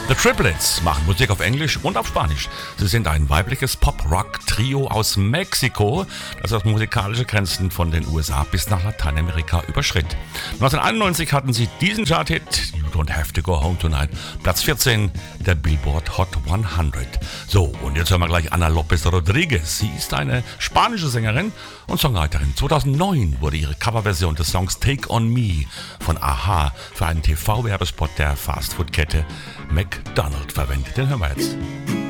The Triplets machen Musik auf Englisch und auf Spanisch. Sie sind ein weibliches Pop-Rock-Trio aus Mexiko, das aus musikalische Grenzen von den USA bis nach Lateinamerika überschritt. 1991 hatten sie diesen Chart-Hit You Don't Have to Go Home Tonight, Platz 14 der Billboard Hot 100. So, und jetzt hören wir gleich Ana López Rodríguez. Sie ist eine spanische Sängerin und Songwriterin. 2009 wurde ihre Coverversion des Songs Take On Me von a-ha für einen TV-Werbespot der Fastfood-Kette McDonald's verwendet. Den hören wir jetzt.